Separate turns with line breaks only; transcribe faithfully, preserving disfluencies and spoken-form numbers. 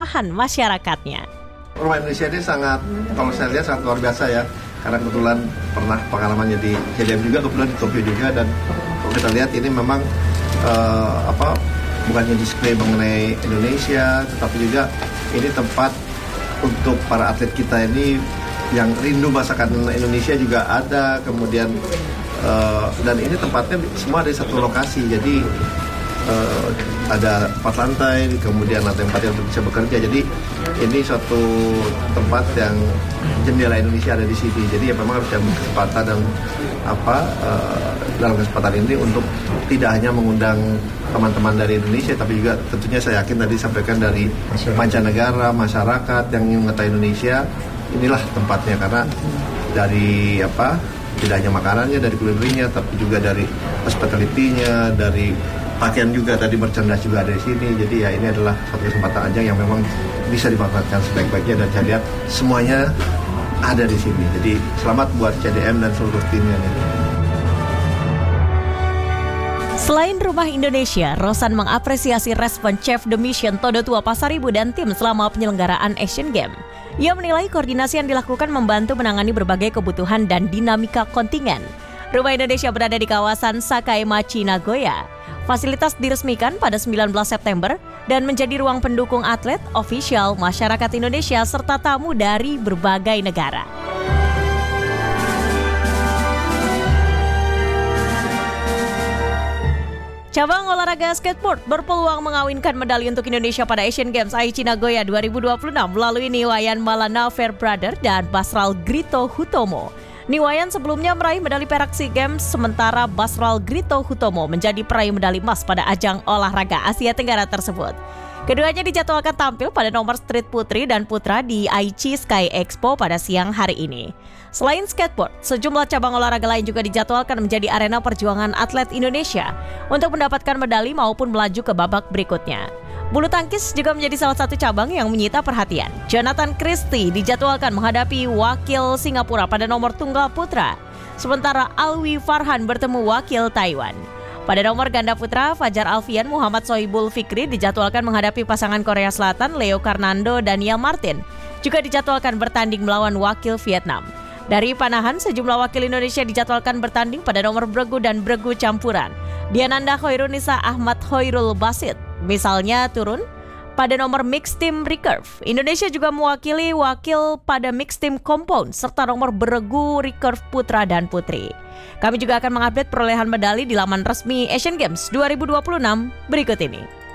keramahan masyarakatnya.
Rumah Indonesia ini sangat, kalau saya lihat sangat luar biasa ya. Karena kebetulan pernah pengalamannya di J D M juga, kebetulan di Tokyo juga, dan kalau kita lihat ini memang uh, apa bukan hanya display mengenai Indonesia, tetapi juga ini tempat untuk para atlet kita ini yang rindu masakan Indonesia juga ada. Kemudian uh, dan ini tempatnya semua ada di satu lokasi, jadi uh, ada empat lantai, kemudian lantai empat yang bisa bekerja. Jadi ini suatu tempat yang jendela Indonesia ada di sini. Jadi ya memang harus diambil kesempatan dan apa uh, dalam kesempatan ini untuk tidak hanya mengundang teman-teman dari Indonesia, tapi juga tentunya saya yakin tadi disampaikan dari mancanegara, masyarakat yang ingin mengetahui Indonesia. Inilah tempatnya, karena dari apa tidak hanya makanannya, dari kulinernya, tapi juga dari hospitality-nya, dari pakaian juga, tadi merchandise juga ada di sini. Jadi ya ini adalah satu kesempatan ajang yang memang bisa dimanfaatkan sebaik-baiknya, dan saya lihat semuanya ada di sini. Jadi selamat buat C D M dan seluruh timnya nih.
Selain Rumah Indonesia, Rosan mengapresiasi respon Chef The Mission Todo Tua Pasaribu dan tim selama penyelenggaraan Asian Games. Ia menilai koordinasi yang dilakukan membantu menangani berbagai kebutuhan dan dinamika kontingen. Rumah Indonesia berada di kawasan Sakaemachi, Nagoya. Fasilitas diresmikan pada sembilan belas September dan menjadi ruang pendukung atlet, ofisial, masyarakat Indonesia, serta tamu dari berbagai negara. Cabang olahraga skateboard berpeluang mengawinkan medali untuk Indonesia pada Asian Games Aichi Nagoya dua ribu dua puluh enam melalui Niwayan Malanafer Brother dan Basral Grito Hutomo. Niwayan sebelumnya meraih medali perak SEA Games, sementara Basral Grito Hutomo menjadi peraih medali emas pada ajang olahraga Asia Tenggara tersebut. Keduanya dijadwalkan tampil pada nomor street putri dan putra di Aichi Sky Expo pada siang hari ini. Selain skateboard, sejumlah cabang olahraga lain juga dijadwalkan menjadi arena perjuangan atlet Indonesia untuk mendapatkan medali maupun melaju ke babak berikutnya. Bulu tangkis juga menjadi salah satu cabang yang menyita perhatian. Jonathan Christie dijadwalkan menghadapi wakil Singapura pada nomor tunggal putra, sementara Alwi Farhan bertemu wakil Taiwan. Pada nomor ganda putra, Fajar Alfian Muhammad Sohibul Fikri dijadwalkan menghadapi pasangan Korea Selatan Leo Karnando dan Daniel Martin, juga dijadwalkan bertanding melawan wakil Vietnam. Dari panahan, sejumlah wakil Indonesia dijadwalkan bertanding pada nomor beregu dan beregu campuran. Diananda Khairunisa Ahmad Khairul Basit misalnya turun pada nomor mixed team recurve. Indonesia juga mewakili wakil pada mixed team compound serta nomor beregu recurve putra dan putri. Kami juga akan mengupdate perolehan medali di laman resmi Asian Games dua ribu dua puluh enam berikut ini.